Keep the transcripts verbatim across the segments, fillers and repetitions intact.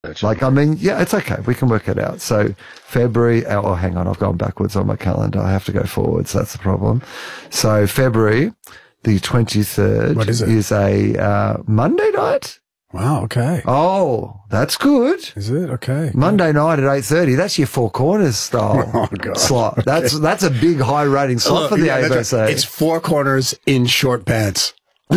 Like, I mean, yeah, it's okay. We can work it out. So February, oh, hang on, I've gone backwards on my calendar. I have to go forwards. That's the problem. So February, the twenty-third what is, it? is a uh, Monday night. Wow, okay. Oh, that's good. Is it? Okay. Monday yeah. night at eight thirty. That's your Four Corners style oh, God. slot. Okay. That's that's a big high rating slot oh, for the yeah, A B C. Right. It's Four Corners in short pants.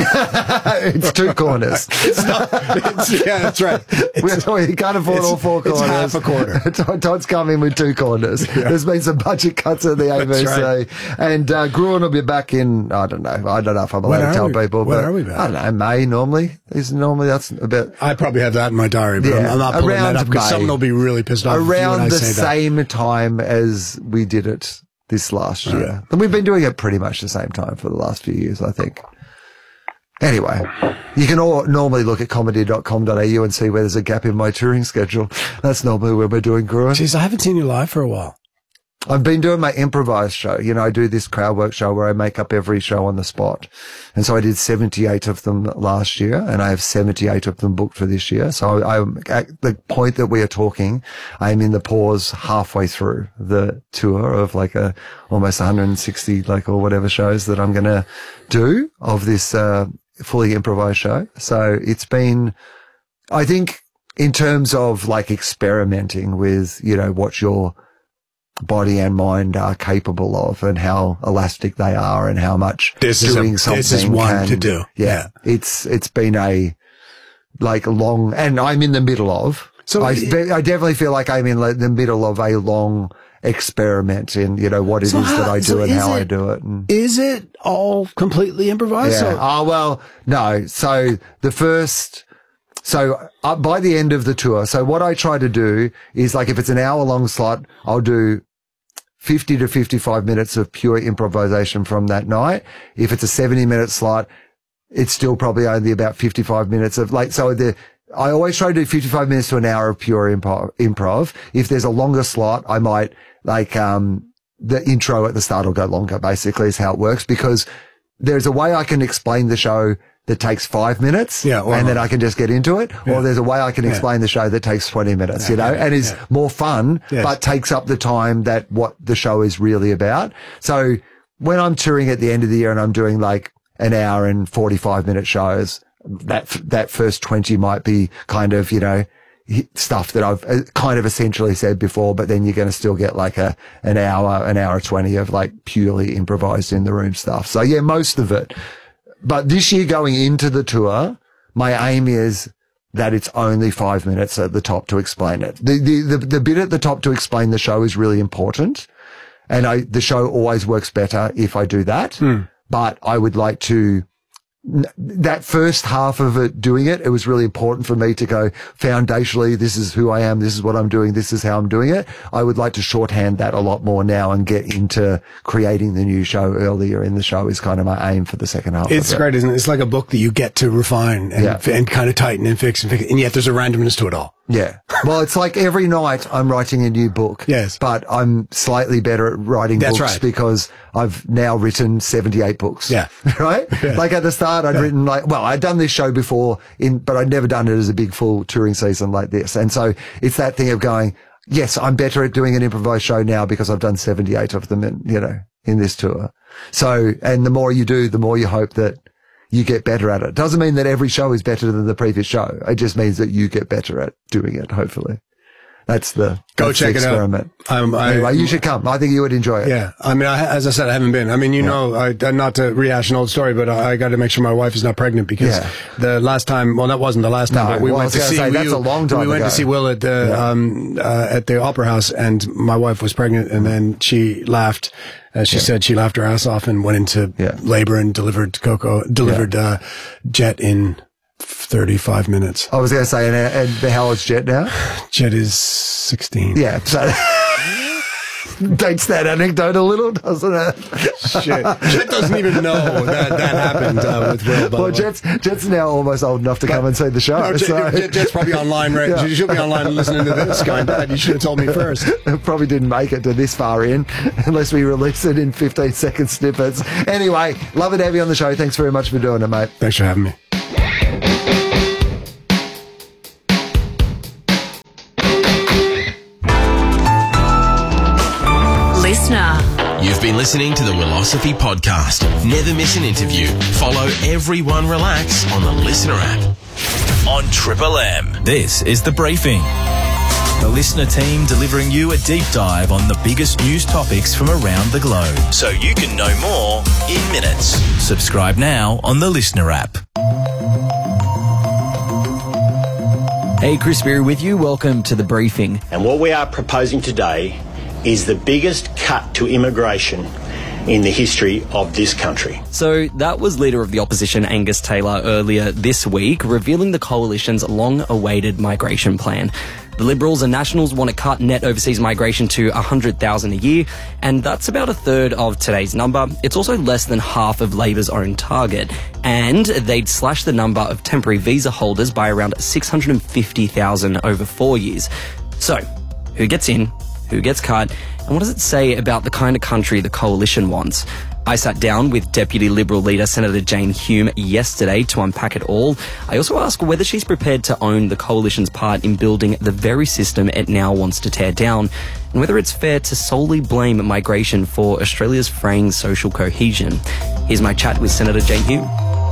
It's two corners. It's not, it's, yeah, that's right. It's, We're, you can't afford all four corners. It's half a quarter. Todd's come in with two corners. Yeah. There's been some budget cuts at the A B C. Right. And uh, Gruen will be back in, I don't know. I don't know if I'm allowed to tell we, people. When but are we back? I don't know, May normally. Is normally, that's a bit. I probably have that in my diary, but yeah, I'm, I'm not pulling that up because someone will be really pissed off. Around the same that. time as we did it this last year. Right. And we've been doing it pretty much the same time for the last few years, I think. Anyway, you can all normally look at comedy dot com dot a u and see where there's a gap in my touring schedule. That's normally where we're doing Gruen. Jeez, I haven't seen you live for a while. I've been doing my improvised show. You know, I do this crowd work show where I make up every show on the spot. And so I did seventy-eight of them last year, and I have seventy-eight of them booked for this year. So I'm at the point that we are talking, I'm in the pause halfway through the tour of like a almost one hundred sixty, like, or whatever shows that I'm going to do of this, uh, fully improvised show. So it's been, I think, in terms of like experimenting with, you know, what your body and mind are capable of and how elastic they are and how much this doing is a, something this is one can, to do. Yeah, yeah. It's, it's been a like long, and I'm in the middle of, so I, it, I definitely feel like I'm in the middle of a long experiment in, you know, what it so is how, that I do so and how it, I do it. And, is it all completely improvised? Yeah. Or? Oh, well, no. So the first, so uh, by the end of the tour, so what I try to do is like if it's an hour long slot, I'll do fifty to fifty-five minutes of pure improvisation from that night. If it's a seventy minute slot, it's still probably only about fifty-five minutes of like, so the, I always try to do fifty-five minutes to an hour of pure improv. improv. If there's a longer slot, I might like, um, the intro at the start will go longer, basically is how it works, because there's a way I can explain the show that takes five minutes yeah, and then I can just get into it. Yeah. Or there's a way I can explain yeah. the show that takes twenty minutes, yeah, you know, yeah, and is yeah. more fun, yes. but takes up the time that what the show is really about. So when I'm touring at the end of the year and I'm doing like an hour and forty-five minute shows, that, that first twenty might be kind of, you know, stuff that I've kind of essentially said before, but then you're going to still get like a, an hour, an hour twenty of like purely improvised in the room stuff. So yeah, most of it. But this year going into the tour, my aim is that it's only five minutes at the top to explain it. The, the, the, the bit at the top to explain the show is really important. And I, the show always works better if I do that. Mm. But I would like to, that first half of it, doing it, it was really important for me to go foundationally, this is who I am, this is what I'm doing, this is how I'm doing it. I would like to shorthand that a lot more now and get into creating the new show earlier in the show is kind of my aim for the second half. It's of it. great, isn't it? It's like a book that you get to refine and, yeah. and kind of tighten and fix and fix, and yet there's a randomness to it all. Yeah. Well, it's like every night I'm writing a new book. Yes. But I'm slightly better at writing That's books right. because I've now written seventy-eight books. Yeah. Right? Yeah. Like at the start I'd yeah. written like, well, I'd done this show before in, but I'd never done it as a big full touring season like this. And so it's that thing of going, yes, I'm better at doing an improvised show now because I've done seventy-eight of them in, you know, in this tour. So, and the more you do, the more you hope that you get better at it. Doesn't mean that every show is better than the previous show. It just means that you get better at doing it, hopefully. That's the, Go that's check the experiment. It out. Um, I, anyway, you should come. I think you would enjoy it. Yeah. I mean, I, as I said, I haven't been. I mean, you yeah. know, I, not to rehash an old story, but I, I got to make sure my wife is not pregnant because yeah. the last time, well, that wasn't the last time, no, but we well, went to see say, Will. That's a long time We went ago. to see Will at the, yeah. um, uh, at the Opera House, and my wife was pregnant, and then she laughed. As she yeah. said, she laughed her ass off and went into yeah. labor and delivered Coco, delivered, yeah. uh, Jet in thirty-five minutes. I was going to say, and, and how old's Jet now? Jet is sixteen. Yeah. So dates that anecdote a little, doesn't it? Shit. Jet doesn't even know that that happened uh, with Will. Well, Jet's, Jet's now almost old enough to but, come and see the show. No, Jet, so. Jet, Jet's probably online, right? Yeah. She'll be online listening to this guy. Dad, you should have told me first. Probably didn't make it to this far in unless we release it in fifteen second snippets. Anyway, love it to have you on the show. Thanks very much for doing it, mate. Thanks for having me. Listener. You've been listening to the Wilosophy Podcast. Never miss an interview. Follow Everyone Relax on the Listener app. On Triple M. This is The Briefing. The Listener team delivering you a deep dive on the biggest news topics from around the globe, so you can know more in minutes. Subscribe now on the Listener app. Hey, Chris Berry with you. Welcome to The Briefing. And what we are proposing today is the biggest cut to immigration in the history of this country. So that was Leader of the Opposition Angus Taylor earlier this week, revealing the Coalition's long-awaited migration plan. The Liberals and Nationals want to cut net overseas migration to one hundred thousand a year, and that's about a third of today's number. It's also less than half of Labor's own target, and they'd slash the number of temporary visa holders by around six hundred fifty thousand over four years. So, who gets in? Who gets cut? And what does it say about the kind of country the Coalition wants? I sat down with Deputy Liberal leader Senator Jane Hume yesterday to unpack it all. I also asked whether she's prepared to own the Coalition's part in building the very system it now wants to tear down, and whether it's fair to solely blame migration for Australia's fraying social cohesion. Here's my chat with Senator Jane Hume.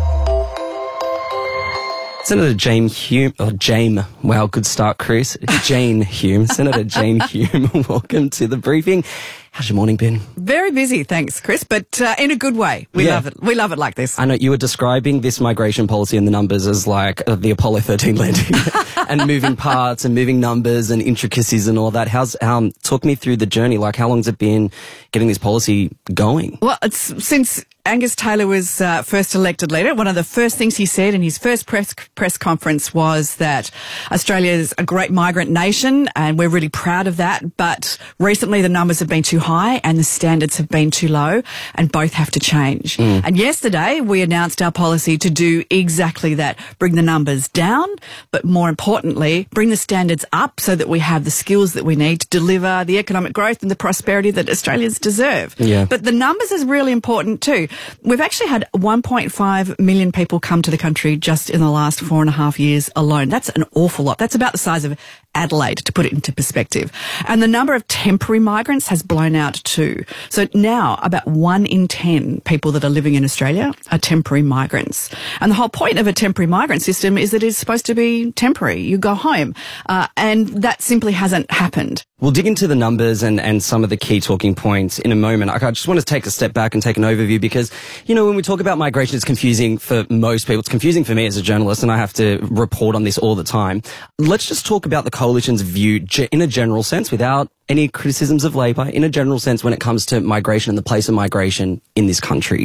Senator Jane Hume, oh, Jane, wow, good start, Chris. Jane Hume, Senator Jane Hume, welcome to The Briefing. How's your morning been? Very busy, thanks, Chris, but uh, in a good way. We yeah. love it. We love it like this. I know you were describing this migration policy and the numbers as like uh, the Apollo thirteen landing and moving parts and moving numbers and intricacies and all that. How's um talk me through the journey? Like, how long's it been getting this policy going? Well, it's since Angus Taylor was uh, first elected leader. One of the first things he said in his first press press conference was that Australia is a great migrant nation and we're really proud of that. But recently the numbers have been too high and the standards have been too low, and both have to change. Mm. And yesterday we announced our policy to do exactly that, bring the numbers down, but more importantly, bring the standards up so that we have the skills that we need to deliver the economic growth and the prosperity that Australians deserve. Yeah. But the numbers is really important too. We've actually had one point five million people come to the country just in the last four and a half years alone. That's an awful lot. That's about the size of Adelaide, to put it into perspective. And the number of temporary migrants has blown out too. So now about one in ten people that are living in Australia are temporary migrants. And the whole point of a temporary migrant system is that it's supposed to be temporary. You go home. Uh, and that simply hasn't happened. We'll dig into the numbers and, and some of the key talking points in a moment. I just want to take a step back and take an overview because, you know, when we talk about migration, it's confusing for most people. It's confusing for me as a journalist, and I have to report on this all the time. Let's just talk about the Coalition's view in a general sense, without any criticisms of Labor, in a general sense when it comes to migration and the place of migration in this country.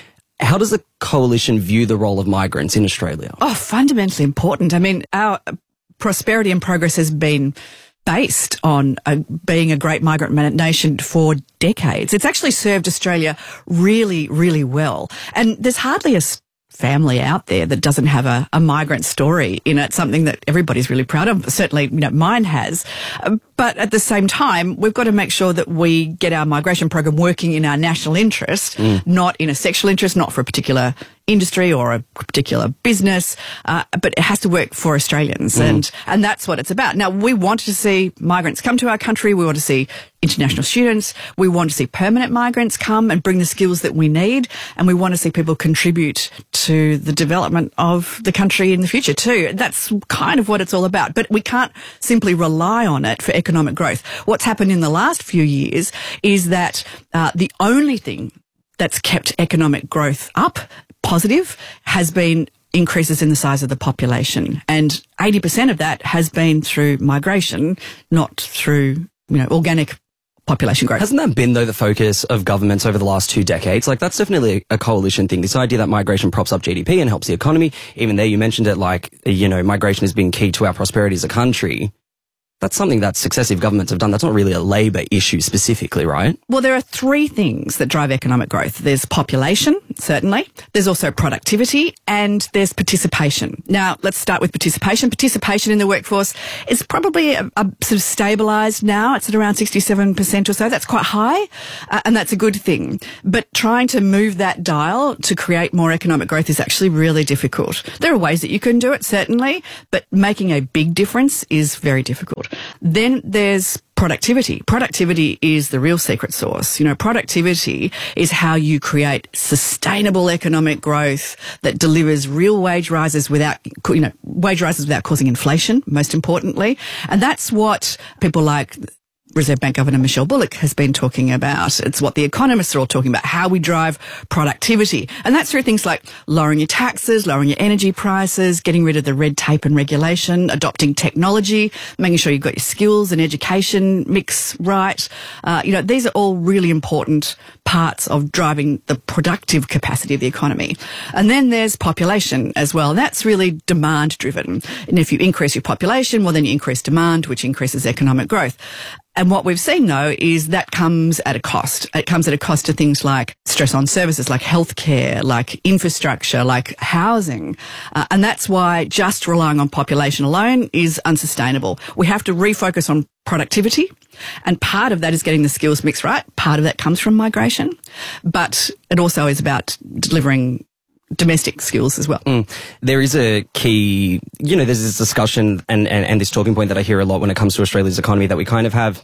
How does the Coalition view the role of migrants in Australia? Oh, fundamentally important. I mean, our prosperity and progress has been based on uh, being a great migrant nation for decades. It's actually served Australia really, really well. And there's hardly a family out there that doesn't have a, a migrant story in it, something that everybody's really proud of. Certainly, you know, mine has. Um, but at the same time, we've got to make sure that we get our migration program working in our national interest, mm. not in a sectional interest, not for a particular industry or a particular business, uh, but it has to work for Australians. Mm. And, and that's what it's about. Now, we want to see migrants come to our country. We want to see international students. We want to see permanent migrants come and bring the skills that we need. And we want to see people contribute to the development of the country in the future too. That's kind of what it's all about. But we can't simply rely on it for economic growth. What's happened in the last few years is that uh, the only thing that's kept economic growth up, positive, has been increases in the size of the population. And eighty percent of that has been through migration, not through, you know, organic population growth. Hasn't that been, though, the focus of governments over the last two decades? Like, that's definitely a coalition thing. This idea that migration props up G D P and helps the economy. Even there, you mentioned it, like, you know, migration has been key to our prosperity as a country. That's something that successive governments have done. That's not really a Labor issue specifically, right? Well, there are three things that drive economic growth. There's population, certainly. There's also productivity, and there's participation. Now, let's start with participation. Participation in the workforce is probably a, a sort of stabilised now. It's at around sixty-seven percent or so. That's quite high, uh, and that's a good thing. But trying to move that dial to create more economic growth is actually really difficult. There are ways that you can do it, certainly, but making a big difference is very difficult. Then there's productivity. Productivity is the real secret sauce. You know, productivity is how you create sustainable economic growth that delivers real wage rises without, you know, wage rises without causing inflation, most importantly. And that's what people like Reserve Bank Governor Michelle Bullock has been talking about. It's what the economists are all talking about, how we drive productivity. And that's through things like lowering your taxes, lowering your energy prices, getting rid of the red tape and regulation, adopting technology, making sure you've got your skills and education mix right. Uh, you know, these are all really important parts of driving the productive capacity of the economy. And then there's population as well. That's really demand driven. And if you increase your population, well, then you increase demand, which increases economic growth. And what we've seen, though, is that comes at a cost. It comes at a cost to things like stress on services, like healthcare, like infrastructure, like housing. Uh, and that's why just relying on population alone is unsustainable. We have to refocus on productivity. And part of that is getting the skills mix right. Part of that comes from migration. But it also is about delivering domestic skills as well. Mm. There is a key, you know, there's this discussion and, and, and this talking point that I hear a lot when it comes to Australia's economy, that we kind of have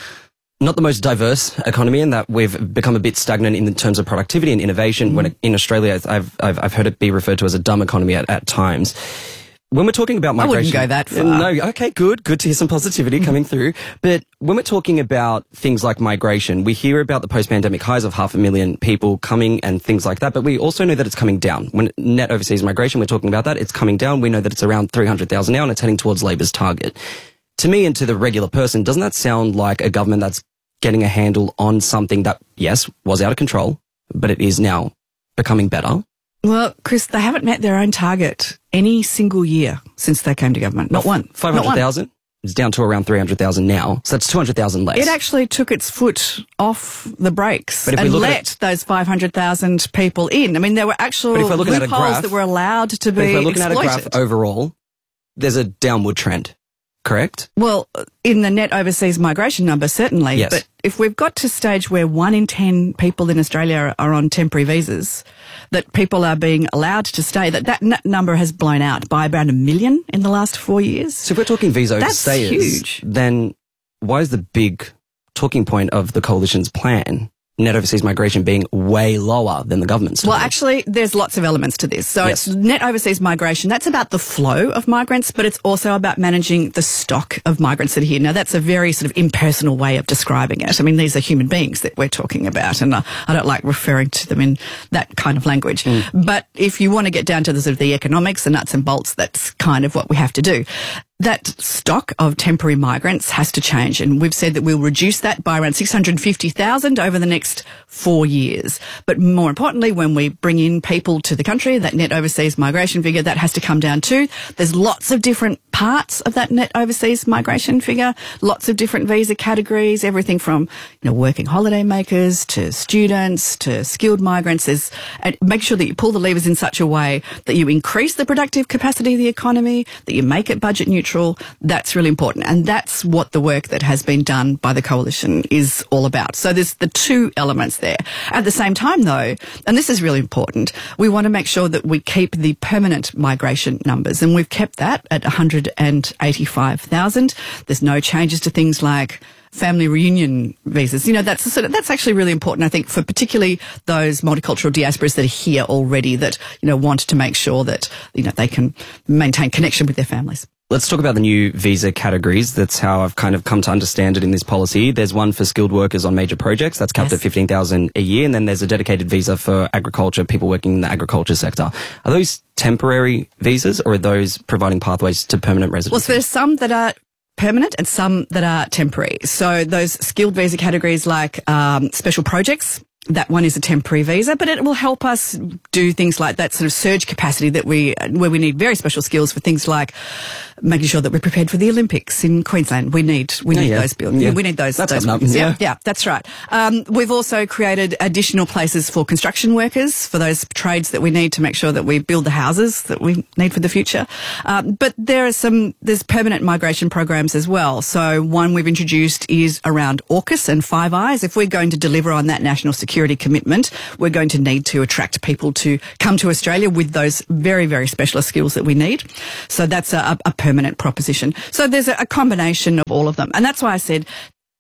not the most diverse economy, and that we've become a bit stagnant in terms of productivity and innovation. Mm. When it, in Australia, I've, I've, I've heard it be referred to as a dumb economy at, at times. When we're talking about migration... I wouldn't go that far. No, okay, good. Good to hear some positivity coming through. But when we're talking about things like migration, we hear about the post-pandemic highs of half a million people coming and things like that, but we also know that it's coming down. When net overseas migration, we're talking about that, it's coming down. We know that it's around three hundred thousand now, and it's heading towards Labor's target. To me and to the regular person, doesn't that sound like a government that's getting a handle on something that, yes, was out of control, but it is now becoming better? Well, Chris, they haven't met their own target any single year since they came to government. Not one. five hundred thousand? It's down to around three hundred thousand now. So that's two hundred thousand less. It actually took its foot off the brakes and let at, those five hundred thousand people in. I mean, there were actual loopholes graph, that were allowed to be exploited. If we're looking exploited. at a graph overall, there's a downward trend, correct? Well, in the net overseas migration number, certainly. Yes. But if we've got to a stage where one in ten people in Australia are on temporary visas, that people are being allowed to stay, that that n- number has blown out by about a million in the last four years. So if we're talking visa overstayers, huge. Then why is the big talking point of the coalition's plan net overseas migration being way lower than the government's? Well, actually, there's lots of elements to this. So yes. It's net overseas migration. That's about the flow of migrants, but it's also about managing the stock of migrants that are here. Now, that's a very sort of impersonal way of describing it. I mean, these are human beings that we're talking about, and uh, I don't like referring to them in that kind of language. Mm. But if you want to get down to the sort of the economics, the nuts and bolts, that's kind of what we have to do. That stock of temporary migrants has to change, and we've said that we'll reduce that by around six hundred fifty thousand over the next four years. But more importantly, when we bring in people to the country, that net overseas migration figure, that has to come down too. There's lots of different parts of that net overseas migration figure, lots of different visa categories, everything from, you know, working holiday makers to students to skilled migrants. There's, and make sure that you pull the levers in such a way that you increase the productive capacity of the economy, that you make it budget neutral. That's really important. And that's what the work that has been done by the coalition is all about. So there's the two elements there. At the same time, though, and this is really important, we want to make sure that we keep the permanent migration numbers, and we've kept that at one hundred eighty-five thousand. There's no changes to things like family reunion visas. You know, that's sort of, that's actually really important, I think, for particularly those multicultural diasporas that are here already, that, you know, want to make sure that, you know, they can maintain connection with their families. Let's talk about the new visa categories. That's how I've kind of come to understand it in this policy. There's one for skilled workers on major projects. That's capped yes. at fifteen thousand a year. And then there's a dedicated visa for agriculture, people working in the agriculture sector. Are those temporary visas, or are those providing pathways to permanent residency? Well, so there's some that are permanent and some that are temporary. So those skilled visa categories like um, special projects, that one is a temporary visa, but it will help us do things like that sort of surge capacity that we, where we need very special skills for things like making sure that we're prepared for the Olympics in Queensland. We need, we need oh, yeah. those buildings. Yeah. We need those. That's those up, yeah. yeah, yeah, that's right. Um, we've also created additional places for construction workers, for those trades that we need to make sure that we build the houses that we need for the future. Um, but there are some, there's permanent migration programs as well. So one we've introduced is around AUKUS and Five Eyes. If we're going to deliver on that national security commitment, we're going to need to attract people to come to Australia with those very, very specialist skills that we need. So that's a, a permanent proposition. So there's a, a combination of all of them. And that's why I said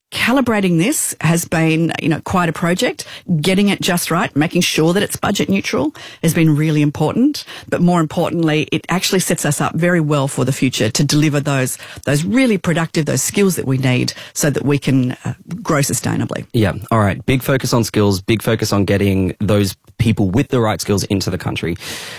calibrating this has been, you know, quite a project. Getting it just right, making sure that it's budget neutral has been really important. But more importantly, it actually sets us up very well for the future to deliver those, those really productive, those skills that we need so that we can uh, grow sustainably. Yeah. All right. Big focus on skills, big focus on getting those people with the right skills into the country.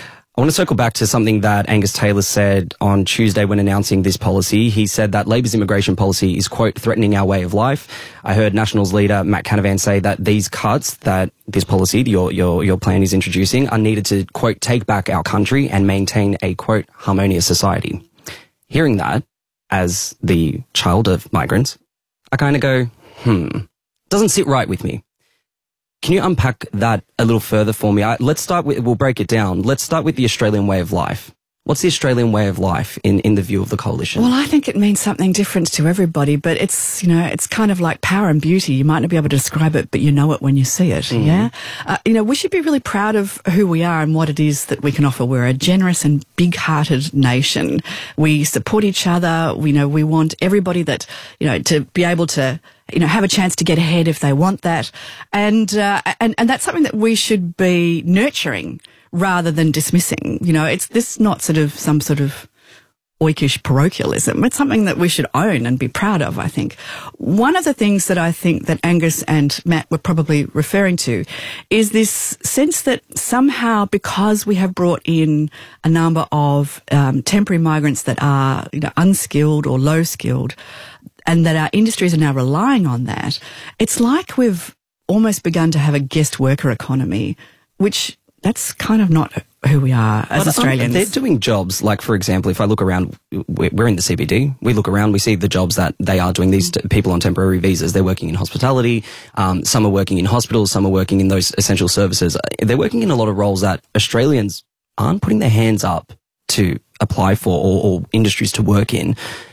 I want to circle back to something that Angus Taylor said on Tuesday when announcing this policy. He said that Labor's immigration policy is, quote, threatening our way of life. I heard Nationals leader Matt Canavan say that these cuts that this policy, your, your, your plan is introducing, are needed to, quote, take back our country and maintain a, quote, harmonious society. Hearing that, as the child of migrants, I kind of go, hmm, doesn't sit right with me. Can you unpack that a little further for me? I, let's start with, we'll break it down. Let's start with the Australian way of life. What's the Australian way of life in, in the view of the coalition? Well, I think it means something different to everybody, but it's, you know, it's kind of like power and beauty. You might not be able to describe it, but you know it when you see it. Mm. Yeah. Uh, you know, we should be really proud of who we are and what it is that we can offer. We're a generous and big-hearted nation. We support each other. We know we want everybody that, you know, to be able to, you know, have a chance to get ahead if they want that. And, uh, and, and that's something that we should be nurturing rather than dismissing. You know, it's this not sort of some sort of oikish parochialism. It's something that we should own and be proud of, I think. One of the things that I think that Angus and Matt were probably referring to is this sense that somehow because we have brought in a number of um, temporary migrants that are, you know, unskilled or low skilled, and that our industries are now relying on that, it's like we've almost begun to have a guest worker economy, which that's kind of not who we are as but, Australians. Um, they're doing jobs, like, for example, if I look around, we're in the C B D, we look around, we see the jobs that they are doing, these t- people on temporary visas. They're working in hospitality, um, some are working in hospitals, some are working in those essential services. They're working in a lot of roles that Australians aren't putting their hands up to apply for or, or industries to work in.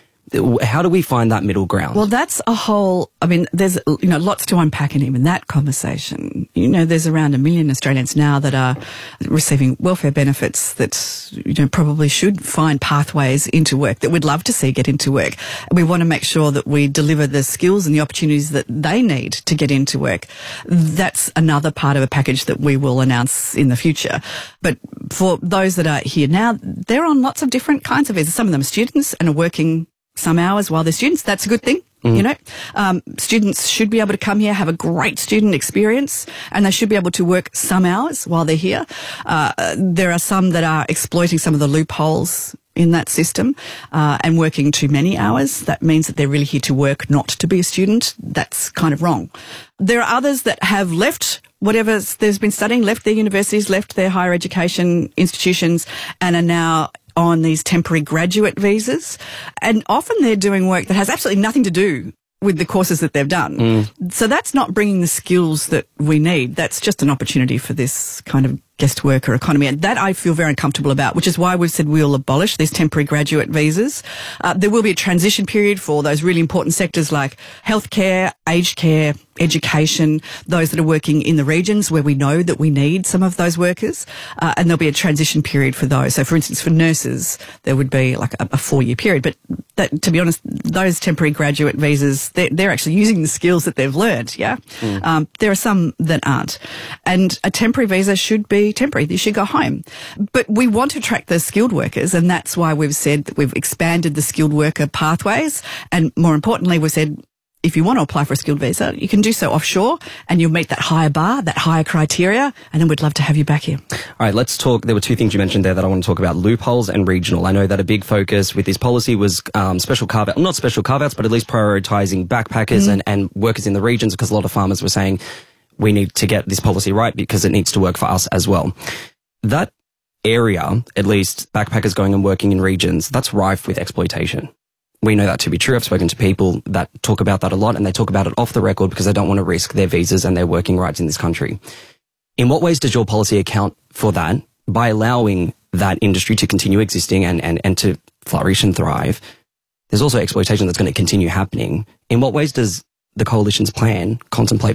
How do we find that middle ground? Well, that's a whole, I mean, there's, you know, lots to unpack in even that conversation. You know, there's around a million Australians now that are receiving welfare benefits that, you know, probably should find pathways into work, that we'd love to see get into work. We want to make sure that we deliver the skills and the opportunities that they need to get into work. That's another part of a package that we will announce in the future. But for those that are here now, they're on lots of different kinds of visas. Some of them are students and are working some hours while they're students. That's a good thing. Mm. You know, um, students should be able to come here, have a great student experience, and they should be able to work some hours while they're here. Uh, there are some that are exploiting some of the loopholes in that system, uh, and working too many hours. That means that they're really here to work, not to be a student. That's kind of wrong. There are others that have left whatever there's been studying, left their universities, left their higher education institutions, and are now on these temporary graduate visas. And often they're doing work that has absolutely nothing to do with the courses that they've done. Mm. So that's not bringing the skills that we need. That's just an opportunity for this kind of guest worker economy. And that I feel very uncomfortable about, which is why we've said we'll abolish these temporary graduate visas. Uh, there will be a transition period for those really important sectors like healthcare, aged care, education, those that are working in the regions where we know that we need some of those workers. Uh, and there'll be a transition period for those. So for instance, for nurses, there would be like a, a four year period. But that, to be honest, those temporary graduate visas, they're, they're actually using the skills that they've learned. Yeah. Mm. Um, there are some that aren't. And a temporary visa should be temporary. They should go home. But we want to attract the skilled workers, and that's why we've said that we've expanded the skilled worker pathways. And more importantly, we've said if you want to apply for a skilled visa, you can do so offshore and you'll meet that higher bar, that higher criteria, and then we'd love to have you back here. All right, let's talk. There were two things you mentioned there that I want to talk about, loopholes and regional. I know that a big focus with this policy was um, special carve-out, not special carve-outs, but at least prioritising backpackers mm. and, and workers in the regions, because a lot of farmers were saying, we need to get this policy right because it needs to work for us as well. That area, at least backpackers going and working in regions, that's rife with exploitation. We know that to be true. I've spoken to people that talk about that a lot, and they talk about it off the record because they don't want to risk their visas and their working rights in this country. In what ways does your policy account for that by allowing that industry to continue existing and, and, and to flourish and thrive? There's also exploitation that's going to continue happening. In what ways does the Coalition's plan contemplate for that?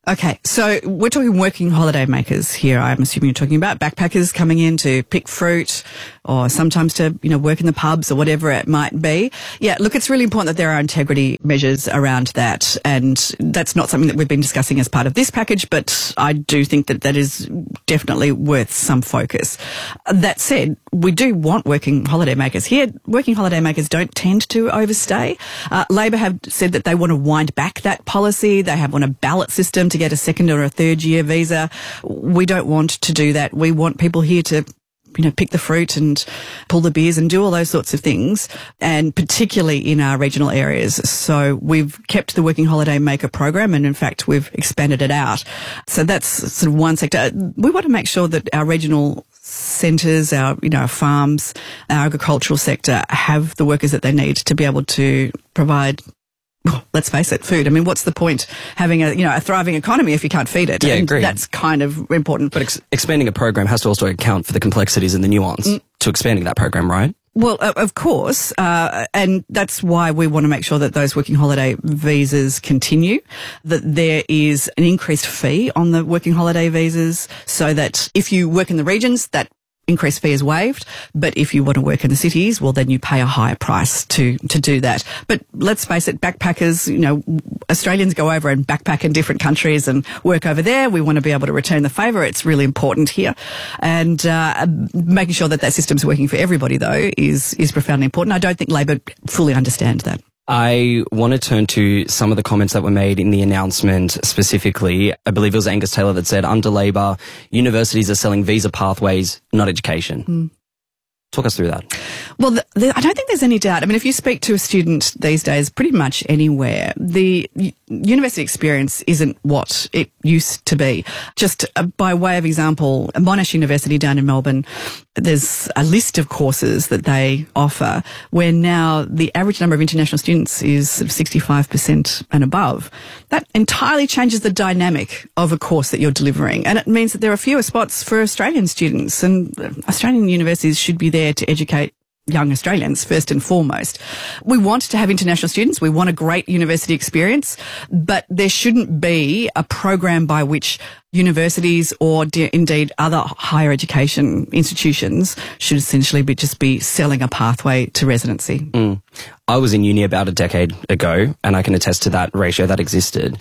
Okay, so we're talking working holiday makers here. I'm assuming you're talking about backpackers coming in to pick fruit or sometimes to, you know, work in the pubs or whatever it might be. Yeah, look, it's really important that there are integrity measures around that. And that's not something that we've been discussing as part of this package, but I do think that that is definitely worth some focus. That said, we do want working holiday makers here. Working holiday makers don't tend to overstay. Uh, Labor have said that they want to wind back that policy. They have want a ballot system to get a second or a third year visa. We don't want to do that. We want people here to, you know, pick the fruit and pull the beers and do all those sorts of things, and particularly in our regional areas. So we've kept the Working Holiday Maker program, and in fact, we've expanded it out. So that's sort of one sector. We want to make sure that our regional centres, our, you know, our farms, our agricultural sector have the workers that they need to be able to provide, let's face it, food. I mean, what's the point having a, you know, a thriving economy if you can't feed it? Yeah, and agreed. That's kind of important. But ex- expanding a program has to also account for the complexities and the nuance mm. to expanding that program, right? Well, of course, uh, and that's why we want to make sure that those working holiday visas continue, that there is an increased fee on the working holiday visas, so that if you work in the regions, that increased fee is waived. But if you want to work in the cities, well, then you pay a higher price to, to do that. But let's face it, backpackers, you know, Australians go over and backpack in different countries and work over there. We want to be able to return the favour. It's really important here. And, uh, making sure that that system's working for everybody, though, is, is profoundly important. I don't think Labor fully understand that. I want to turn to some of the comments that were made in the announcement specifically. I believe it was Angus Taylor that said, under Labor, universities are selling visa pathways, not education. Mm. Talk us through that. Well, the, the, I don't think there's any doubt. I mean, if you speak to a student these days, pretty much anywhere, the u- university experience isn't what it used to be. Just uh, by way of example, Monash University down in Melbourne, there's a list of courses that they offer where now the average number of international students is sort of sixty-five percent and above. That entirely changes the dynamic of a course that you're delivering. And it means that there are fewer spots for Australian students, and Australian universities should be there to educate young Australians first and foremost. We want to have international students. We want a great university experience, but there shouldn't be a program by which universities or de- indeed other higher education institutions should essentially be just be selling a pathway to residency. Mm. I was in uni about a decade ago, and I can attest to that ratio that existed.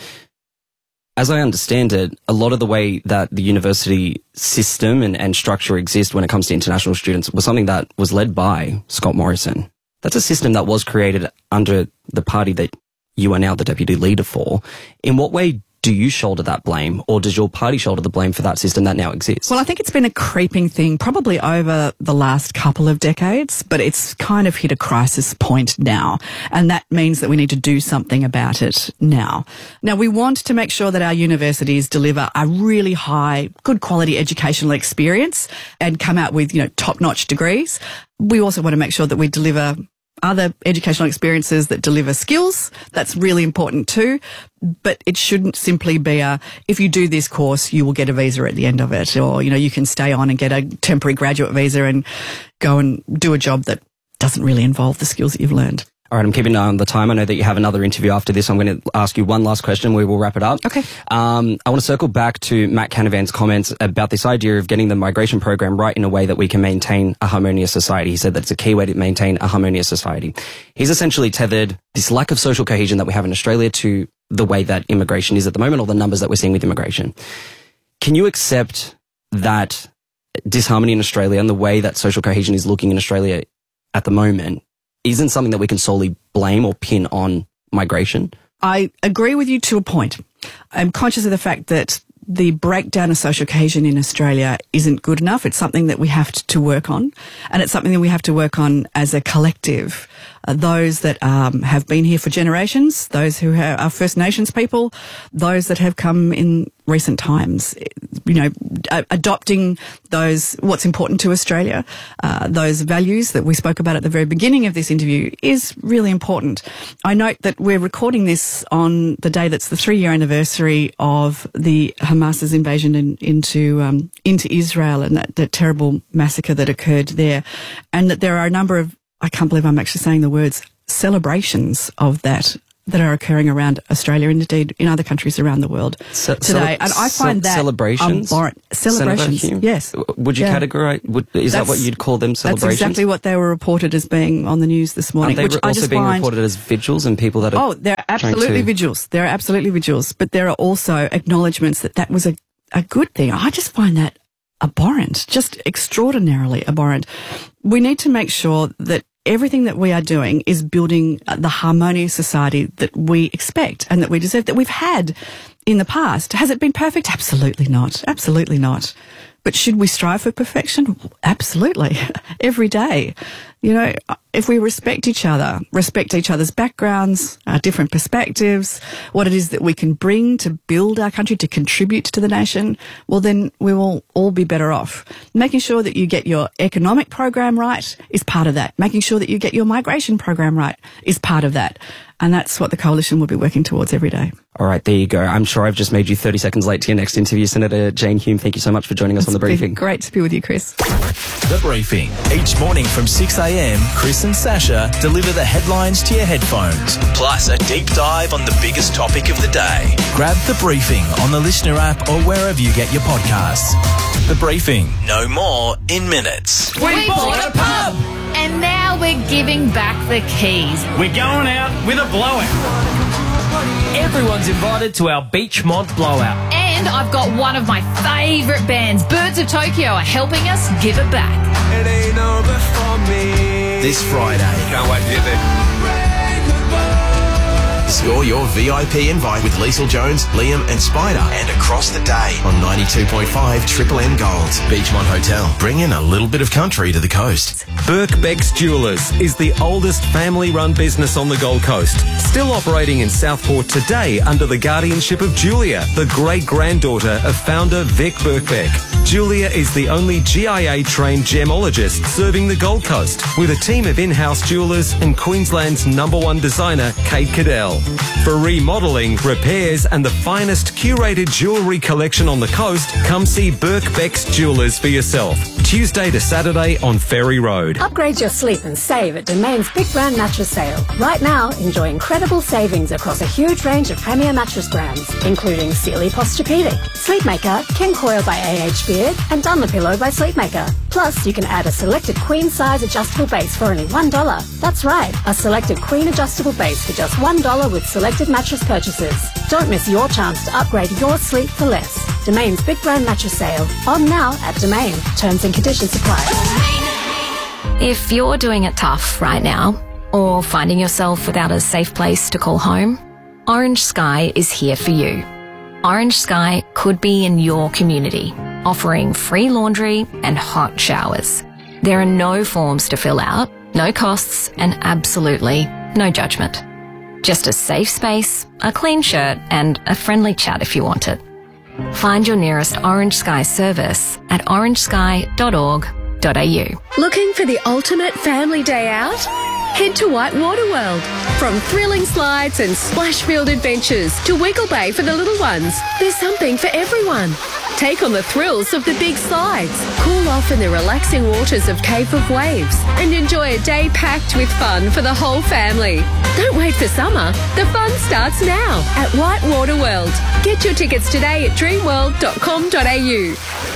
As I understand it, a lot of the way that the university system and, and structure exists when it comes to international students was something that was led by Scott Morrison. That's a system that was created under the party that you are now the deputy leader for. In what way do you shoulder that blame, or does your party shoulder the blame for that system that now exists? Well, I think it's been a creeping thing probably over the last couple of decades, but it's kind of hit a crisis point now. And that means that we need to do something about it now. Now, we want to make sure that our universities deliver a really high, good quality educational experience and come out with, you know, top-notch degrees. We also want to make sure that we deliver other educational experiences that deliver skills. That's really important too. But it shouldn't simply be a, if you do this course, you will get a visa at the end of it. Or, you know, you can stay on and get a temporary graduate visa and go and do a job that doesn't really involve the skills that you've learned. All right, I'm keeping an eye on the time. I know that you have another interview after this. I'm going to ask you one last question. We will wrap it up. Okay. Um, I want to circle back to Matt Canavan's comments about this idea of getting the migration program right in a way that we can maintain a harmonious society. He said that it's a key way to maintain a harmonious society. He's essentially tethered this lack of social cohesion that we have in Australia to the way that immigration is at the moment, or the numbers that we're seeing with immigration. Can you accept that disharmony in Australia and the way that social cohesion is looking in Australia at the moment isn't something that we can solely blame or pin on migration? I agree with you to a point. I'm conscious of the fact that the breakdown of social cohesion in Australia isn't good enough. It's something that we have to work on, and it's something that we have to work on as a collective. Uh, those that um, have been here for generations, those who are, are First Nations people, those that have come in recent times, you know, a- adopting those, what's important to Australia, uh, those values that we spoke about at the very beginning of this interview is really important. I note that we're recording this on the day that's the three-year anniversary of the Hamas's invasion in, into um, into Israel and that, that terrible massacre that occurred there, and that there are a number of, I can't believe I'm actually saying the words, celebrations of that that are occurring around Australia and indeed in other countries around the world Ce- today. cele- And I find ce- that celebrations. abhorrent. Celebrations, Senator Hume? yes. Would you Yeah. categorise? Would, is that That's- what you'd call them? Celebrations? That's exactly what they were reported as being on the news this morning. Aren't they which re- I also just being find, reported as vigils and people that are? Oh, they're trying absolutely to- vigils. There are absolutely vigils, but there are also acknowledgements that that was a, a good thing. I just find that abhorrent, just extraordinarily abhorrent. We need to make sure that everything that we are doing is building the harmonious society that we expect and that we deserve, that we've had in the past. Has it been perfect? Absolutely not. Absolutely not. But should we strive for perfection? Absolutely. Every day. You know, if we respect each other, respect each other's backgrounds, our different perspectives, what it is that we can bring to build our country, to contribute to the nation, well, then we will all be better off. Making sure that you get your economic program right is part of that. Making sure that you get your migration program right is part of that. And that's what the Coalition will be working towards every day. All right, there you go. I'm sure I've just made you thirty seconds late to your next interview. Senator Jane Hume, thank you so much for joining us It's on The Briefing. been great to be with you, Chris. The Briefing. Each morning from six a.m, Chris and Sasha deliver the headlines to your headphones, plus a deep dive on the biggest topic of the day. Grab The Briefing on the Listener app or wherever you get your podcasts. The Briefing. No more in minutes. We bought a pub! And now we're giving back the keys. We're going out with a blowout. Everyone's invited to our Beach Mod blowout. And I've got one of my favourite bands, Birds of Tokyo, are helping us give it back. It ain't over for me. This Friday. Can't wait to get there. Score your V I P invite with Liesl Jones, Liam and Spider and across the day on ninety-two point five Triple M Gold. Beachmont Hotel. Bring in a little bit of country to the coast. Birkbeck's Jewellers is the oldest family-run business on the Gold Coast. Still operating in Southport today under the guardianship of Julia, the great-granddaughter of founder Vic Birkbeck. Julia is the only G I A-trained gemologist serving the Gold Coast, with a team of in-house jewellers and Queensland's number one designer, Kate Cadell. For remodelling, repairs and the finest curated jewellery collection on the coast, come see Birkbeck's Jewellers for yourself. Tuesday to Saturday on Ferry Road. Upgrade your sleep and save at Domain's Big Brand Mattress Sale. Right now, enjoy incredible savings across a huge range of premier mattress brands, including Sealy Posturepedic, Sleepmaker, King Coil by A H Beard, and Dunlopillow by Sleepmaker. Plus, you can add a selected queen-size adjustable base for only one dollar. That's right, a selected queen adjustable base for just one dollar with selected mattress purchases. Don't miss your chance to upgrade your sleep for less. Domain's Big Brand Mattress Sale. On now at Domain. Terms and conditions apply. If you're doing it tough right now, or finding yourself without a safe place to call home, Orange Sky is here for you. Orange Sky could be in your community, offering free laundry and hot showers. There are no forms to fill out, no costs, and absolutely no judgment. Just a safe space, a clean shirt, and a friendly chat if you want it. Find your nearest Orange Sky service at orange sky dot org dot a u. Looking for the ultimate family day out? Head to Whitewater World. From thrilling slides and splash-filled adventures to Wiggle Bay for the little ones, there's something for everyone. Take on the thrills of the big slides, cool off in the relaxing waters of Cave of Waves, and enjoy a day packed with fun for the whole family. Don't wait for summer. The fun starts now at Whitewater World. Get your tickets today at dream world dot com dot a u.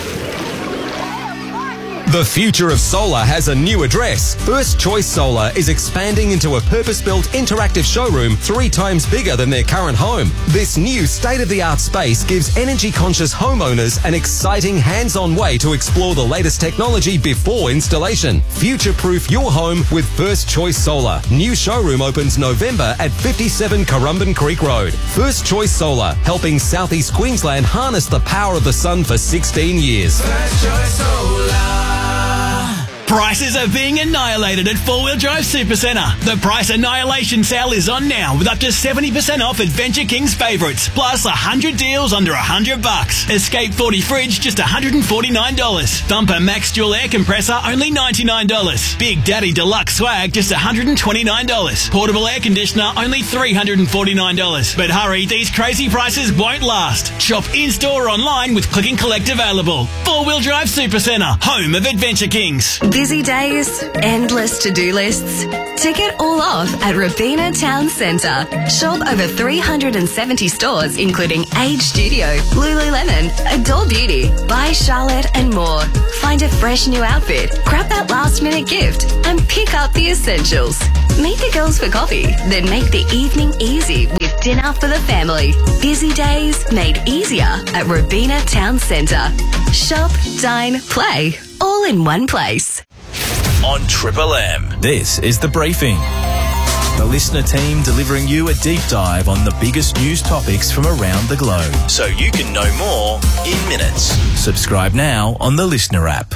The future of solar has a new address. First Choice Solar is expanding into a purpose-built interactive showroom three times bigger than their current home. This new state-of-the-art space gives energy-conscious homeowners an exciting hands-on way to explore the latest technology before installation. Future-proof your home with First Choice Solar. New showroom opens November at fifty-seven Currumbin Creek Road. First Choice Solar, helping Southeast Queensland harness the power of the sun for sixteen years. First Choice Solar. Prices are being annihilated at Four Wheel Drive Supercentre. The price annihilation sale is on now with up to seventy percent off Adventure King's favourites, plus one hundred deals under one hundred bucks. Escape forty fridge just one hundred forty-nine dollars. Thumper Max Dual Air Compressor only ninety-nine dollars. Big Daddy Deluxe Swag just one hundred twenty-nine dollars. Portable Air Conditioner only three hundred forty-nine dollars. But hurry, these crazy prices won't last. Shop in-store or online with Click and Collect available. Four Wheel Drive Supercentre, home of Adventure Kings. Busy days, endless to-do lists. Tick it all off at Robina Town Centre. Shop over three hundred seventy stores, including Age Studio, Lululemon, Adore Beauty, By Charlotte, and more. Find a fresh new outfit, grab that last-minute gift, and pick up the essentials. Meet the girls for coffee, then make the evening easy with dinner for the family. Busy days made easier at Robina Town Centre. Shop, dine, play, all in one place. On Triple M, this is The Briefing. The listener team delivering you a deep dive on the biggest news topics from around the globe, so you can know more in minutes. Subscribe now on the Listener app.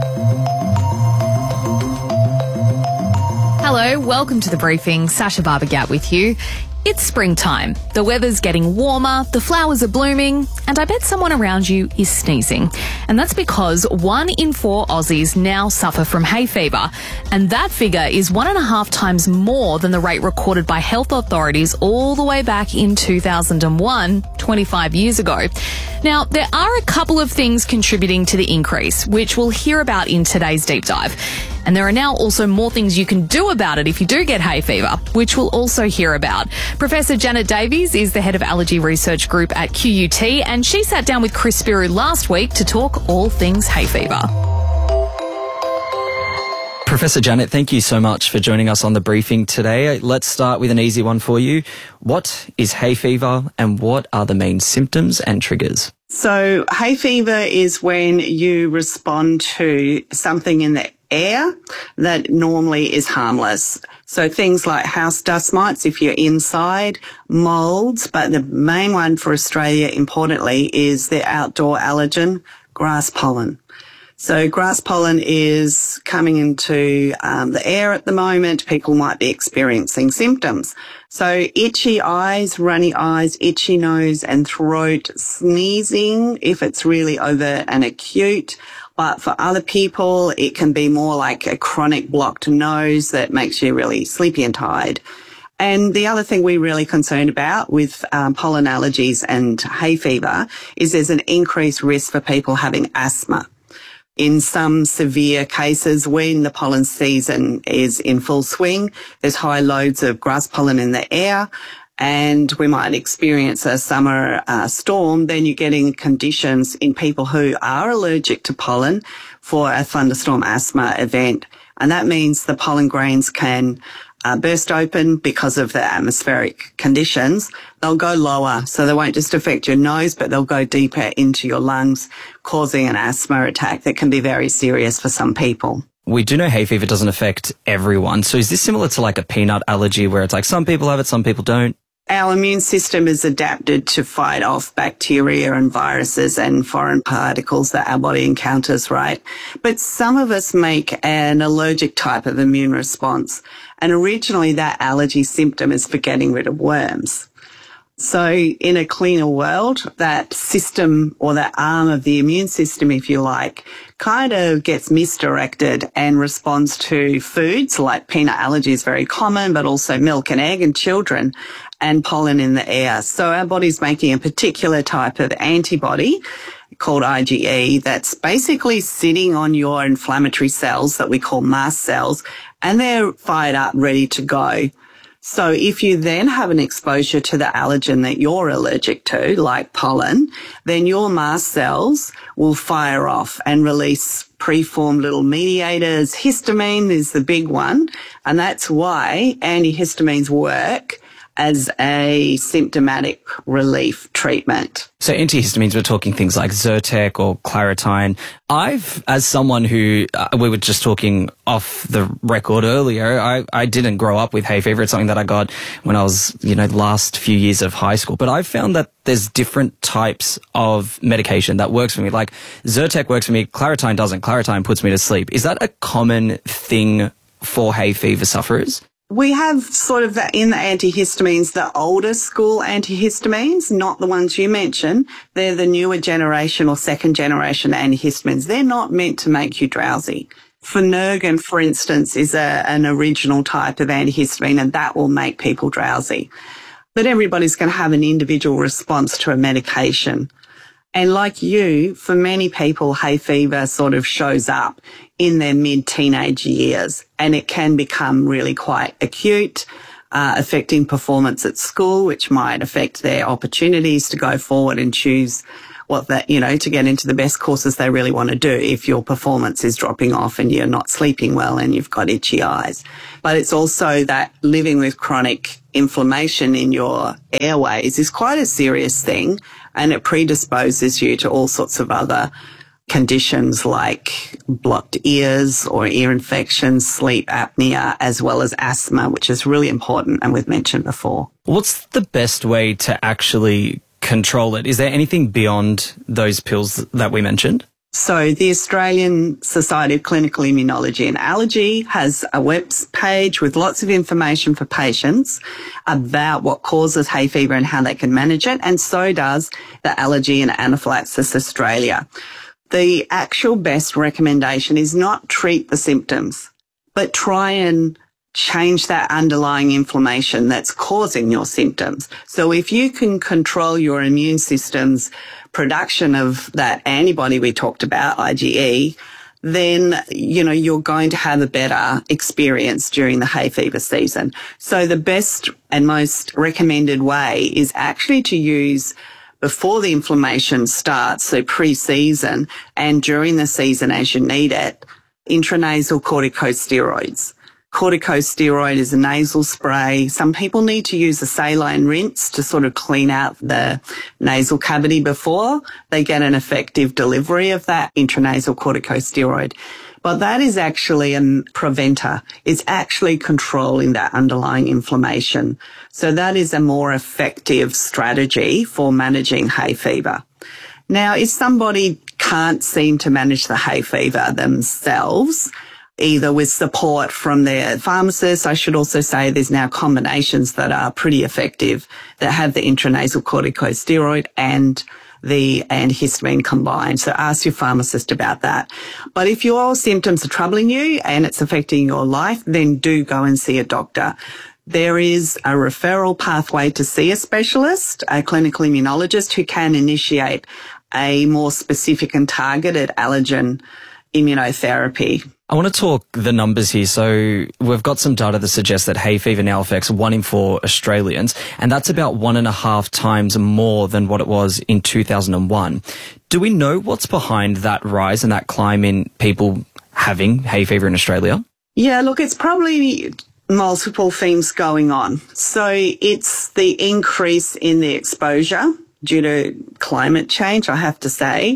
Hello, welcome to The Briefing. Sasha Barbagat with you. It's springtime. The weather's getting warmer, the flowers are blooming, and I bet someone around you is sneezing. And that's because one in four Aussies now suffer from hay fever. And that figure is one and a half times more than the rate recorded by health authorities all the way back in two thousand one, twenty-five years ago. Now, there are a couple of things contributing to the increase, which we'll hear about in today's deep dive. And there are now also more things you can do about it if you do get hay fever, which we'll also hear about. Professor Janet Davies is the head of allergy research group at Q U T, and she sat down with Chris Spiru last week to talk all things hay fever. Professor Janet, thank you so much for joining us on The Briefing today. Let's start with an easy one for you. What is hay fever and what are the main symptoms and triggers? So hay fever is when you respond to something in the air that normally is harmless. So things like house dust mites if you're inside, molds, but the main one for Australia, importantly, is the outdoor allergen, grass pollen. So grass pollen is coming into um, the air at the moment. People might be experiencing symptoms. So itchy eyes, runny eyes, itchy nose and throat, sneezing if it's really over and acute. But for other people, it can be more like a chronic blocked nose that makes you really sleepy and tired. And the other thing we're really concerned about with um, pollen allergies and hay fever is there's an increased risk for people having asthma. In some severe cases, when the pollen season is in full swing, there's high loads of grass pollen in the air and we might experience a summer uh, storm, then you're getting conditions in people who are allergic to pollen for a thunderstorm asthma event. And that means the pollen grains can uh, burst open because of the atmospheric conditions. They'll go lower, so they won't just affect your nose, but they'll go deeper into your lungs, causing an asthma attack that can be very serious for some people. We do know hay fever doesn't affect everyone. So is this similar to like a peanut allergy where it's like some people have it, some people don't? Our immune system is adapted to fight off bacteria and viruses and foreign particles that our body encounters, right? But some of us make an allergic type of immune response. And originally that allergy symptom is for getting rid of worms. So in a cleaner world, that system or that arm of the immune system, if you like, kind of gets misdirected and responds to foods like peanut allergy is very common, but also milk and egg in children and pollen in the air. So our body's making a particular type of antibody called I G E that's basically sitting on your inflammatory cells that we call mast cells, and they're fired up, ready to go. So if you then have an exposure to the allergen that you're allergic to, like pollen, then your mast cells will fire off and release preformed little mediators. Histamine is the big one, and that's why antihistamines work as a symptomatic relief treatment. So antihistamines, we're talking things like Zyrtec or Claritine. I've, as someone who, uh, we were just talking off the record earlier, I, I didn't grow up with hay fever. It's something that I got when I was, you know, the last few years of high school. But I've found that there's different types of medication that works for me. Like Zyrtec works for me, Claritine doesn't. Claritine puts me to sleep. Is that a common thing for hay fever sufferers? We have sort of the, in the antihistamines, the older school antihistamines, not the ones you mentioned. They're the newer generation or second generation antihistamines. They're not meant to make you drowsy. Phenergan, for instance, is a, an original type of antihistamine, and that will make people drowsy. But everybody's going to have an individual response to a medication. And like you, for many people, hay fever sort of shows up in their mid-teenage years, and it can become really quite acute, uh, affecting performance at school, which might affect their opportunities to go forward and choose what that, you know, to get into the best courses they really want to do if your performance is dropping off and you're not sleeping well and you've got itchy eyes. But it's also that living with chronic inflammation in your airways is quite a serious thing, and it predisposes you to all sorts of other conditions like blocked ears or ear infections, sleep apnea, as well as asthma, which is really important and we've mentioned before. What's the best way to actually control it? Is there anything beyond those pills that we mentioned? So the Australian Society of Clinical Immunology and Allergy has a web page with lots of information for patients about what causes hay fever and how they can manage it, and so does the Allergy and Anaphylaxis Australia. The actual best recommendation is not treat the symptoms, but try and change that underlying inflammation that's causing your symptoms. So if you can control your immune system's production of that antibody we talked about, I G E, then, you know, you're going to have a better experience during the hay fever season. So the best and most recommended way is actually to use before the inflammation starts, so pre-season, and during the season as you need it, intranasal corticosteroids. Corticosteroid is a nasal spray. Some people need to use a saline rinse to sort of clean out the nasal cavity before they get an effective delivery of that intranasal corticosteroid. But that is actually a preventer. It's actually controlling that underlying inflammation. So that is a more effective strategy for managing hay fever. Now, if somebody can't seem to manage the hay fever themselves, either with support from their pharmacist, I should also say there's now combinations that are pretty effective that have the intranasal corticosteroid and the antihistamine combined. So ask your pharmacist about that. But if your symptoms are troubling you and it's affecting your life, then do go and see a doctor. There is a referral pathway to see a specialist, a clinical immunologist, who can initiate a more specific and targeted allergen immunotherapy. I want to talk the numbers here. So we've got some data that suggests that hay fever now affects one in four Australians, and that's about one and a half times more than what it was in two thousand one. Do we know what's behind that rise and that climb in people having hay fever in Australia? Yeah, look, it's probably multiple things going on. So it's the increase in the exposure due to climate change, I have to say,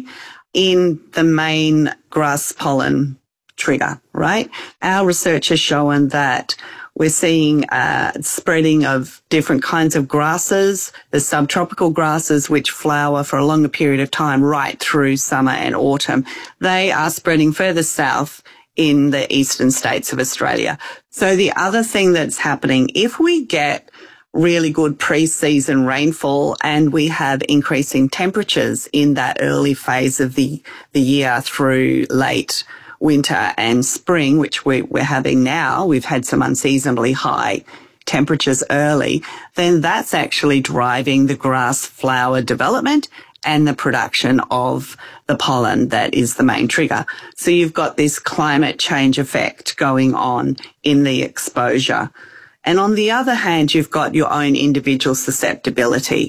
in the main grass pollen trigger, right? Our research has shown that we're seeing uh, spreading of different kinds of grasses, the subtropical grasses which flower for a longer period of time right through summer and autumn. They are spreading further south in the eastern states of Australia. So the other thing that's happening, if we get really good pre-season rainfall and we have increasing temperatures in that early phase of the, the year through late winter and spring, which we, we're having now, we've had some unseasonably high temperatures early, then that's actually driving the grass flower development and the production of the pollen that is the main trigger. So you've got this climate change effect going on in the exposure. And on the other hand, you've got your own individual susceptibility.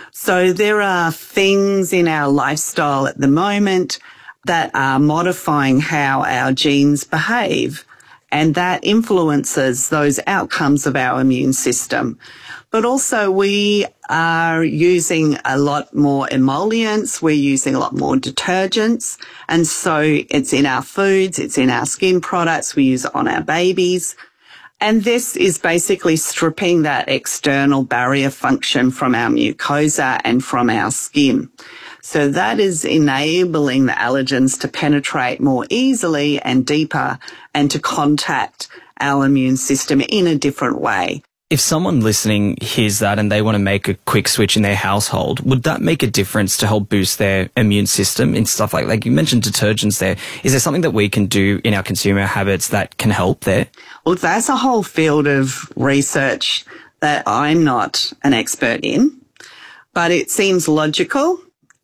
So there are things in our lifestyle at the moment that are modifying how our genes behave, and that influences those outcomes of our immune system. But also we are using a lot more emollients, we're using a lot more detergents, and so it's in our foods, it's in our skin products, we use it on our babies. And this is basically stripping that external barrier function from our mucosa and from our skin. So that is enabling the allergens to penetrate more easily and deeper and to contact our immune system in a different way. If someone listening hears that and they want to make a quick switch in their household, would that make a difference to help boost their immune system in stuff like, like you mentioned detergents there? Is there something that we can do in our consumer habits that can help there? Well, that's a whole field of research that I'm not an expert in, but it seems logical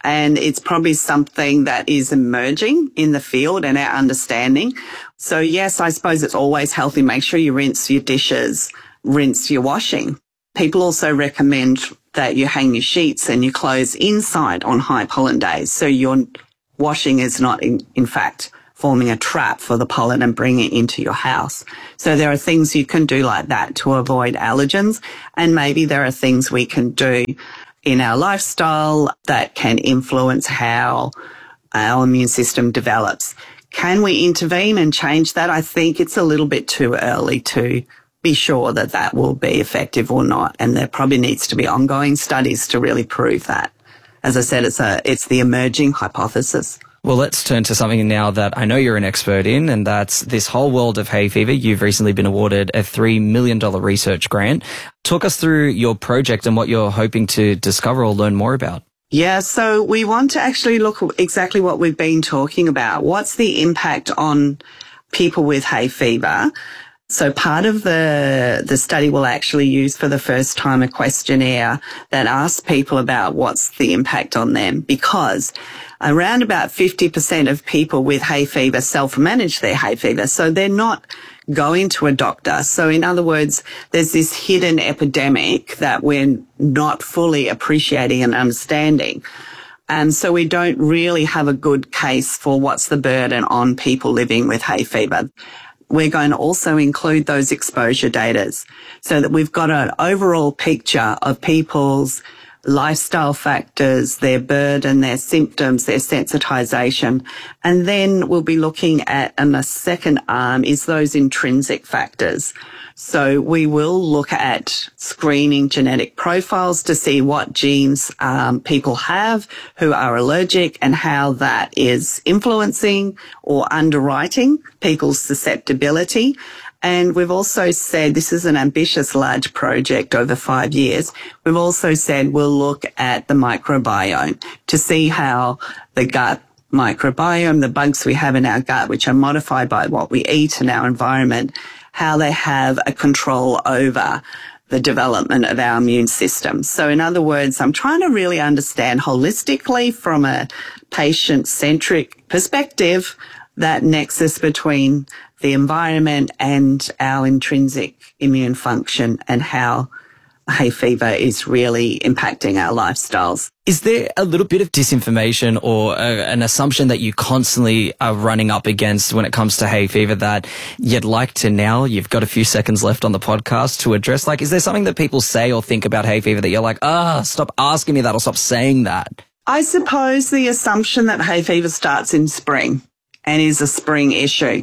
And it's probably something that is emerging in the field and our understanding. So yes, I suppose it's always healthy. Make sure you rinse your dishes, rinse your washing. People also recommend that you hang your sheets and your clothes inside on high pollen days. So your washing is not in, in fact forming a trap for the pollen and bringing it into your house. So there are things you can do like that to avoid allergens. And maybe there are things we can do in our lifestyle that can influence how our immune system develops. Can we intervene and change that? I think it's a little bit too early to be sure that that will be effective or not. And there probably needs to be ongoing studies to really prove that. As I said, it's a, it's the emerging hypothesis. Well, let's turn to something now that I know you're an expert in, and that's this whole world of hay fever. You've recently been awarded a three million dollars research grant. Talk us through your project and what you're hoping to discover or learn more about. Yeah, so we want to actually look at exactly what we've been talking about. What's the impact on people with hay fever? So part of the the study will actually use for the first time a questionnaire that asks people about what's the impact on them, because around about fifty percent of people with hay fever self-manage their hay fever. So they're not going to a doctor. So in other words, there's this hidden epidemic that we're not fully appreciating and understanding. And so we don't really have a good case for what's the burden on people living with hay fever. We're going to also include those exposure data so that we've got an overall picture of people's lifestyle factors, their burden, their symptoms, their sensitization. And then we'll be looking at, and the second arm is those intrinsic factors. So we will look at screening genetic profiles to see what genes um, people have who are allergic and how that is influencing or underwriting people's susceptibility. And we've also said this is an ambitious large project over five years. We've also said we'll look at the microbiome to see how the gut microbiome, the bugs we have in our gut, which are modified by what we eat in our environment, how they have a control over the development of our immune system. So in other words, I'm trying to really understand holistically from a patient-centric perspective that nexus between the environment and our intrinsic immune function and how hay fever is really impacting our lifestyles. Is there a little bit of disinformation or a, an assumption that you constantly are running up against when it comes to hay fever that you'd like to now, you've got a few seconds left on the podcast to address? Like, is there something that people say or think about hay fever that you're like, ah, stop asking me that or stop saying that? I suppose the assumption that hay fever starts in spring and is a spring issue.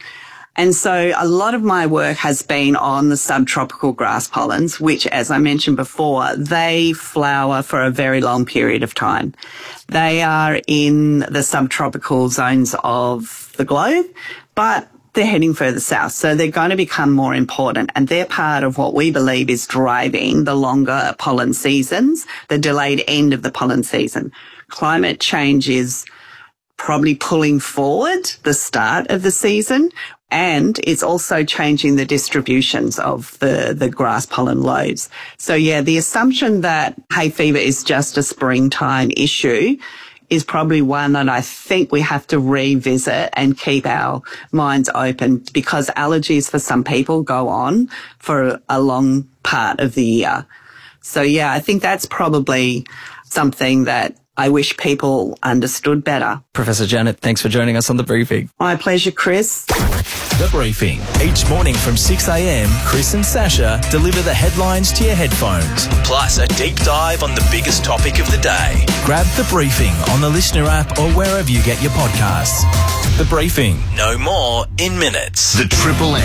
And so a lot of my work has been on the subtropical grass pollens, which, as I mentioned before, they flower for a very long period of time. They are in the subtropical zones of the globe, but they're heading further south. So they're going to become more important. And they're part of what we believe is driving the longer pollen seasons, the delayed end of the pollen season. Climate change is probably pulling forward the start of the season. And it's also changing the distributions of the, the grass pollen loads. So yeah, the assumption that hay fever is just a springtime issue is probably one that I think we have to revisit and keep our minds open, because allergies for some people go on for a long part of the year. So yeah, I think that's probably something that I wish people understood better. Professor Janet, thanks for joining us on The Briefing. My pleasure, Chris. The Briefing. Each morning from six a.m, Chris and Sasha deliver the headlines to your headphones, plus a deep dive on the biggest topic of the day. Grab The Briefing on the Listener app or wherever you get your podcasts. The Briefing. No more in minutes. The Triple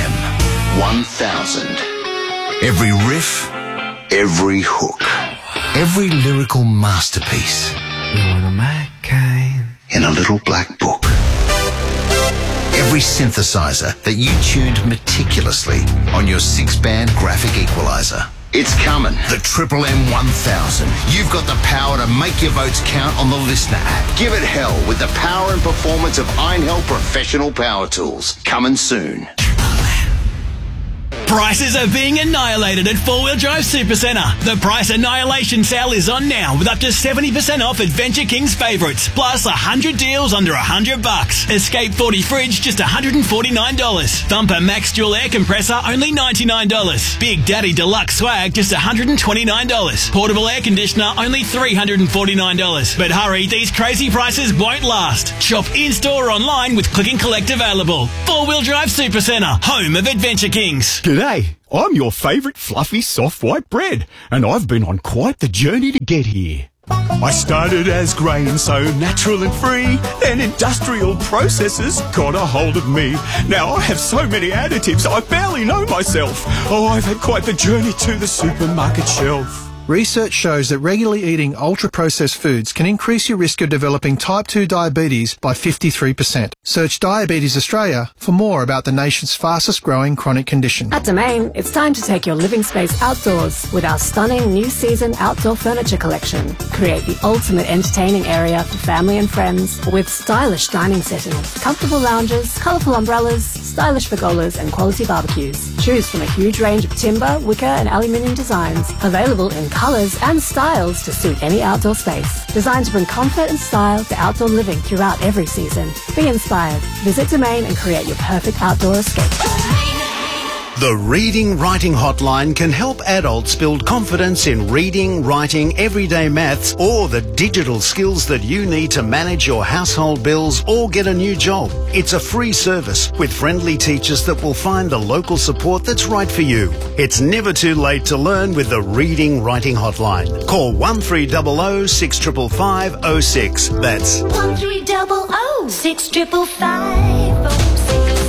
M one thousand. Every riff, every hook, every lyrical masterpiece. We want a Mac-Cain in a little black book. Every synthesizer that you tuned meticulously on your six-band graphic equalizer. It's coming. The Triple M one thousand. You've got the power to make your votes count on the Listener app. Give it hell with the power and performance of Einhell Professional Power Tools. Coming soon. Prices are being annihilated at Four Wheel Drive Supercentre. The price annihilation sale is on now with up to seventy percent off Adventure King's favourites, plus one hundred deals under one hundred bucks. Escape forty fridge, just one hundred forty-nine dollars. Thumper Max Dual Air Compressor, only ninety-nine dollars. Big Daddy Deluxe Swag, just one hundred twenty-nine dollars. Portable Air Conditioner, only three hundred forty-nine dollars. But hurry, these crazy prices won't last. Shop in-store or online with Click and Collect available. Four Wheel Drive Supercentre, home of Adventure Kings. G'day, I'm your favourite fluffy soft white bread, and I've been on quite the journey to get here. I started as grain, so natural and free, then industrial processes got a hold of me. Now I have so many additives, I barely know myself. Oh, I've had quite the journey to the supermarket shelf. Research shows that regularly eating ultra-processed foods can increase your risk of developing type two diabetes by fifty-three percent. Search Diabetes Australia for more about the nation's fastest-growing chronic condition. At Domain, it's time to take your living space outdoors with our stunning new season outdoor furniture collection. Create the ultimate entertaining area for family and friends with stylish dining settings, comfortable lounges, colourful umbrellas, stylish pergolas and quality barbecues. Choose from a huge range of timber, wicker and aluminium designs available in colours and styles to suit any outdoor space. Designed to bring comfort and style to outdoor living throughout every season. Be inspired. Visit Domain and create your perfect outdoor escape. The Reading Writing Hotline can help adults build confidence in reading, writing, everyday maths, or the digital skills that you need to manage your household bills or get a new job. It's a free service with friendly teachers that will find the local support that's right for you. It's never too late to learn with the Reading Writing Hotline. Call one three zero zero six five five zero zero six. That's one three zero zero six five five zero six.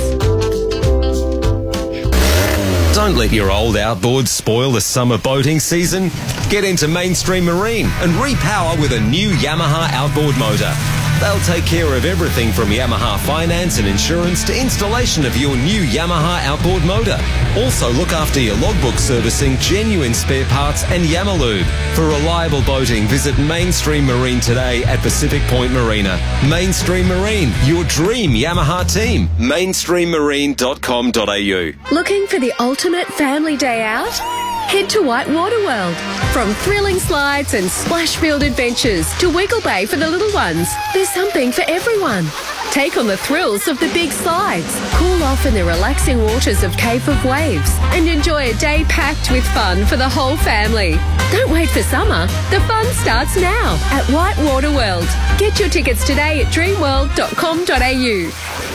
Don't let your old outboards spoil the summer boating season. Get into Mainstream Marine and repower with a new Yamaha outboard motor. They'll take care of everything from Yamaha finance and insurance to installation of your new Yamaha outboard motor. Also look after your logbook servicing, genuine spare parts and Yamalube. For reliable boating, visit Mainstream Marine today at Pacific Point Marina. Mainstream Marine, your dream Yamaha team. mainstream marine dot com dot a u. Looking for the ultimate family day out? Head to Whitewater World. From thrilling slides and splash-filled adventures to Wiggle Bay for the little ones, there's something for everyone. Take on the thrills of the big slides, cool off in the relaxing waters of Cape of Waves, and enjoy a day packed with fun for the whole family. Don't wait for summer. The fun starts now at Whitewater World. Get your tickets today at dream world dot com dot a u.